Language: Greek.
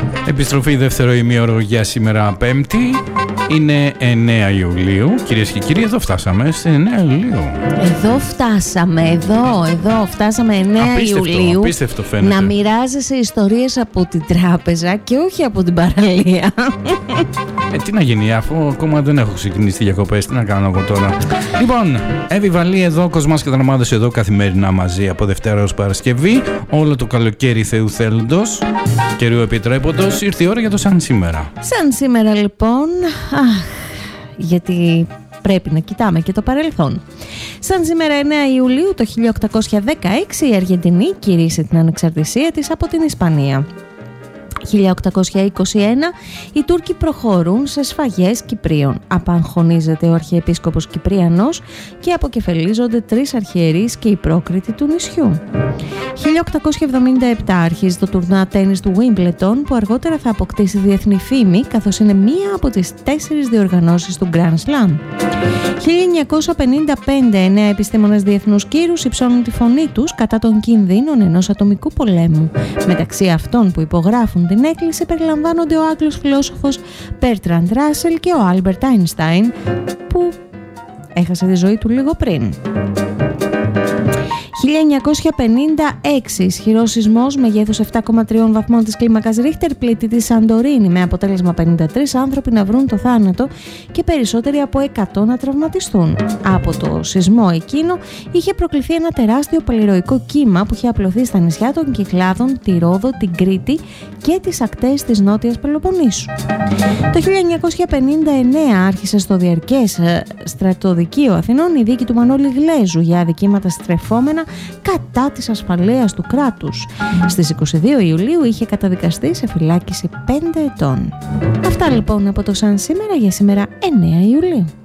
Επιστροφή δεύτερο ημίωρο για σήμερα Πέμπτη. Είναι 9 Ιουλίου. Κυρίες και κύριοι, εδώ φτάσαμε σε 9 Ιουλίου. Εδώ φτάσαμε 9 Ιουλίου. Απίστευτο φαίνεται. Να μοιράζεσαι ιστορίες από την τράπεζα και όχι από την παραλία. Τι να γίνει, αφού ακόμα δεν έχω ξεκινήσει τις διακοπές, τι να κάνω εγώ τώρα. Λοιπόν, Εύη Βαλή εδώ, Κοσμάς και Δραμάδος εδώ, καθημερινά μαζί από Δευτέρα ως Παρασκευή. Όλο το καλοκαίρι Θεού θέλοντος, καιρού επιτρέποντος, ήρθε η ώρα για το σαν σήμερα. Σαν σήμερα λοιπόν, γιατί πρέπει να κοιτάμε και το παρελθόν. Σαν σήμερα 9 Ιουλίου το 1816 η Αργεντινή κηρύσσει την ανεξαρτησία της από την Ισπανία. 1821 οι Τούρκοι προχωρούν σε σφαγές Κυπρίων. Απαγχωνίζεται ο Αρχιεπίσκοπος Κυπριανός και αποκεφαλίζονται 3 αρχιερείς και οι πρόκριτοι του νησιού. 1877 αρχίζει το τουρνουά τένις του Wimbledon, που αργότερα θα αποκτήσει διεθνή φήμη, καθώς είναι μία από τις 4 διοργανώσεις του Grand Slam. 1955 9 επιστήμονες διεθνούς κύρους υψώνουν τη φωνή τους κατά των κινδύνων ενός ατομικού πολέμου. Μεταξύ αυτών που υπογράφουν την έκκληση περιλαμβάνονται ο Άγγλος φιλόσοφος Bertrand Russell και ο Albert Einstein, που έχασε τη ζωή του λίγο πριν. 1956 ισχυρός σεισμός μεγέθους 7,3 βαθμών της κλίμακας Ρίχτερ πλήττει τη Σαντορίνη, με αποτέλεσμα 53 άνθρωποι να βρουν το θάνατο και περισσότεροι από 100 να τραυματιστούν. Από το σεισμό εκείνο είχε προκληθεί ένα τεράστιο παλαιροϊκό κύμα που είχε απλωθεί στα νησιά των Κυκλάδων, τη Ρόδο, την Κρήτη και τις ακτές της Νότιας Πελοποννήσου. Το 1959 άρχισε στο διαρκές στρατοδικείο Αθηνών η δίκη του Μανώλη Γλέζου για αδικήματα στρεφόμενα κατά της ασφαλείας του κράτους. Στις 22 Ιουλίου είχε καταδικαστεί σε φυλάκιση 5 ετών. Αυτά λοιπόν από το σαν σήμερα για σήμερα 9 Ιουλίου.